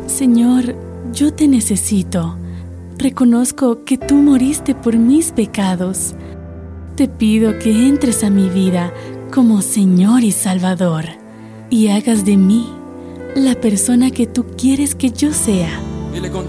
Señor, yo te necesito. Reconozco que tú moriste por mis pecados. Te pido que entres a mi vida como Señor y Salvador y hagas de mí la persona que tú quieres que yo sea. Dile con